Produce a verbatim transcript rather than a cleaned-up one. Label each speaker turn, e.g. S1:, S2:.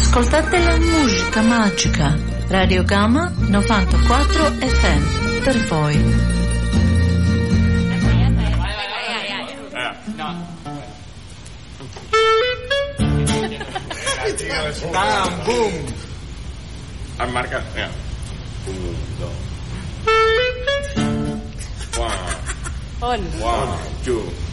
S1: Ascoltate la musica magica. Radio Gamma novantaquattro F M per voi.
S2: Bam, boom. Han marcat. Mira. Un, dos. One.
S3: On?
S2: One, two.